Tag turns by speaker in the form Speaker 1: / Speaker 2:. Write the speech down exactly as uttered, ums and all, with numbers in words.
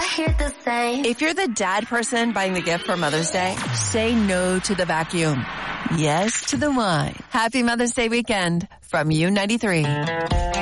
Speaker 1: hear the same.
Speaker 2: If you're the dad person buying the gift for Mother's Day, say no to the vacuum. Yes to the wine. Happy Mother's Day weekend from U ninety-three.